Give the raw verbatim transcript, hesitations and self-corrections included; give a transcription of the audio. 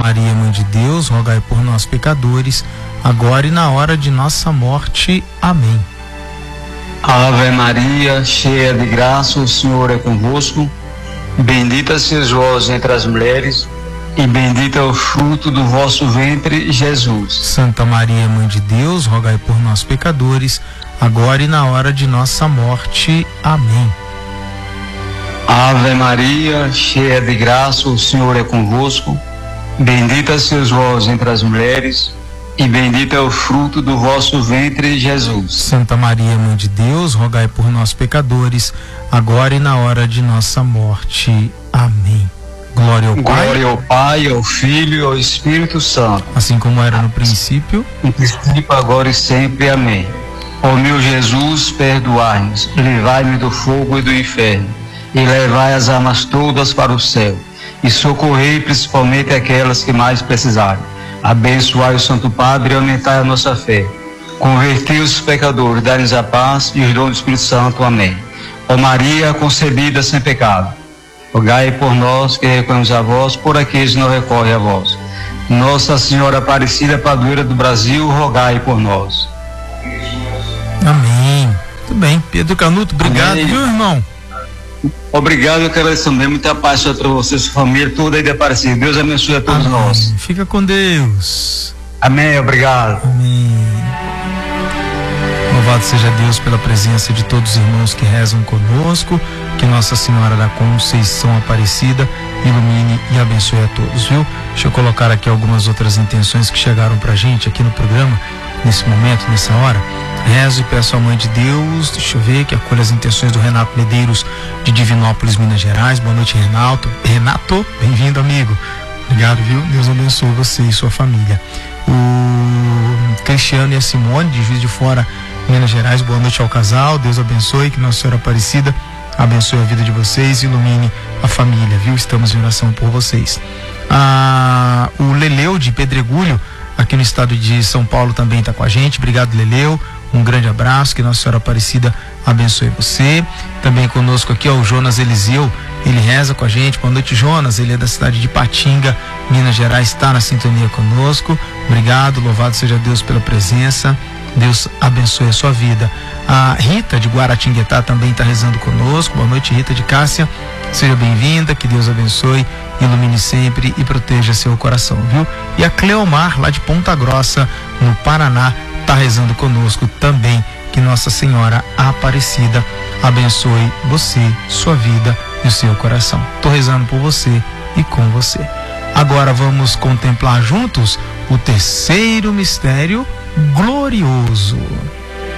Maria, Mãe de Deus, rogai por nós, pecadores, agora e na hora de nossa morte. Amém. Ave Maria, cheia de graça, o Senhor é convosco. Bendita sois vós entre as mulheres, e bendito é o fruto do vosso ventre, Jesus. Santa Maria, Mãe de Deus, rogai por nós, pecadores, agora e na hora de nossa morte. Amém. Ave Maria, cheia de graça, o Senhor é convosco. Bendita sois vós entre as mulheres, e bendito é o fruto do vosso ventre, Jesus. Santa Maria, Mãe de Deus, rogai por nós, pecadores, agora e na hora de nossa morte. Amém. Glória ao Pai. Glória ao Pai, ao Filho e ao Espírito Santo. Assim como era no princípio. No princípio, agora e sempre. Amém. Ó meu Jesus, perdoai-nos, livrai-me do fogo e do inferno, e levai as almas todas para o céu, e socorrei principalmente aquelas que mais precisarem. Abençoai o Santo Padre e aumentai a nossa fé. Convertei os pecadores, dai-nos a paz e os dons do Espírito Santo. Amém. Ó Maria, concebida sem pecado, rogai por nós que recorremos a vós, por aqueles que não recorrem a vós. Nossa Senhora Aparecida, padroeira do Brasil, rogai por nós. Amém. Tudo bem. Pedro Canuto, obrigado, Amém. Viu, irmão? Obrigado, eu quero também muita paz para você, sua família, toda aí de Aparecida. Deus abençoe a todos. Amém. Nós. Fica com Deus. Amém, obrigado. Amém. Louvado seja Deus pela presença de todos os irmãos que rezam conosco, que Nossa Senhora da Conceição Aparecida ilumine e abençoe a todos, viu? Deixa eu colocar aqui algumas outras intenções que chegaram pra gente aqui no programa, nesse momento, nessa hora. Rezo e peço à Mãe de Deus, deixa eu ver, que acolha as intenções do Renato Medeiros, de Divinópolis, Minas Gerais. Boa noite, Renato. Renato, bem-vindo, amigo. Obrigado, viu? Deus abençoe você e sua família. O Cristiano e a Simone, de Juiz de Fora, Minas Gerais. Boa noite ao casal. Deus abençoe, que Nossa Senhora Aparecida abençoe a vida de vocês e ilumine a família, viu? Estamos em oração por vocês. Ah, o Leleu, de Pedregulho, aqui no estado de São Paulo, também está com a gente. Obrigado, Leleu. Um grande abraço, que Nossa Senhora Aparecida abençoe você. Também conosco aqui, ó, o Jonas Eliseu, ele reza com a gente. Boa noite, Jonas. Ele é da cidade de Patinga, Minas Gerais, está na sintonia conosco. Obrigado, louvado seja Deus pela presença. Deus abençoe a sua vida. A Rita de Guaratinguetá também está rezando conosco. Boa noite, Rita de Cássia. Seja bem-vinda, que Deus abençoe, ilumine sempre e proteja seu coração, viu? E a Cleomar, lá de Ponta Grossa, no Paraná, está rezando conosco também. Que Nossa Senhora Aparecida abençoe você, sua vida e o seu coração. Estou rezando por você e com você. Agora vamos contemplar juntos o terceiro mistério glorioso.